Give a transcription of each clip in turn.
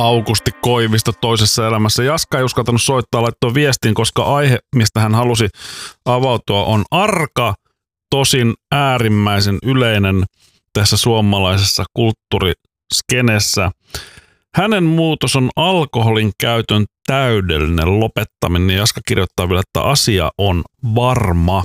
Aukusti Koivisto toisessa elämässä. Jaska ei uskaltanut soittaa, laittoi viestin, koska aihe, mistä hän halusi avautua, on arka, tosin äärimmäisen yleinen tässä suomalaisessa kulttuuriskenessä. Hänen muutos on alkoholin käytön täydellinen lopettaminen. Jaska kirjoittaa vielä, että asia on varma.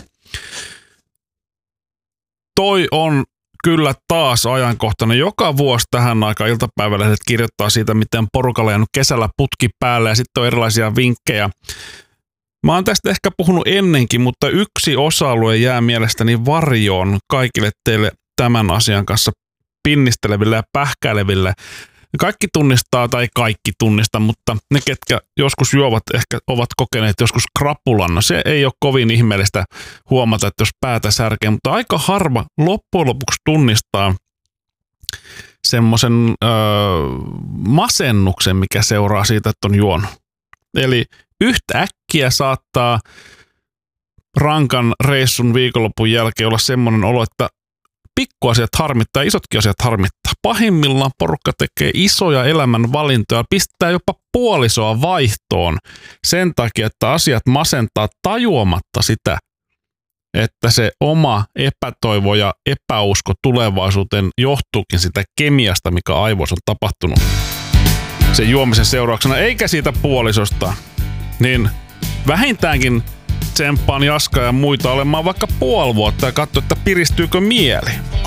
Toi on kyllä taas ajankohtainen. Joka vuosi tähän aikaan iltapäivälehdet kirjoittaa siitä, miten porukalla on jäänyt kesällä putki päälle ja sitten on erilaisia vinkkejä. Mä oon tästä ehkä puhunut ennenkin, mutta yksi osa-alue jää mielestäni varjoon kaikille teille tämän asian kanssa pinnisteleville ja pähkäileville. Kaikki tunnistaa, tai kaikki tunnista, mutta ne, ketkä joskus juovat, ehkä ovat kokeneet joskus krapulan. No se ei ole kovin ihmeellistä huomata, että jos päätä särkee, mutta aika harva loppujen lopuksi tunnistaa semmoisen masennuksen, mikä seuraa siitä, että on juonut. Eli yhtäkkiä saattaa rankan reissun viikonlopun jälkeen olla semmoinen olo, että pikkuasiat harmittaa, isotkin asiat harmittaa. Pahimmillaan porukka tekee isoja elämän valintoja, pistää jopa puolisoa vaihtoon sen takia, että asiat masentaa tajuamatta sitä, että se oma epätoivo ja epäusko tulevaisuuteen johtuukin sitä kemiasta, mikä aivoissa on tapahtunut sen juomisen seurauksena, eikä siitä puolisosta. Niin vähintäänkin tsemppaan Jaskaa ja muita olemaan vaikka puoli vuotta ja katso, että piristyykö mieli.